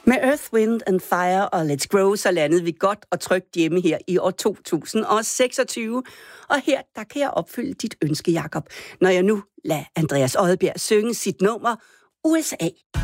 Med Earth, Wind and Fire og Let's Grow, så landede vi godt og trygt hjemme her i år 2026. Og her, der kan jeg opfylde dit ønske, Jakob, når jeg nu lader Andreas Odbjerg synge sit nummer USA.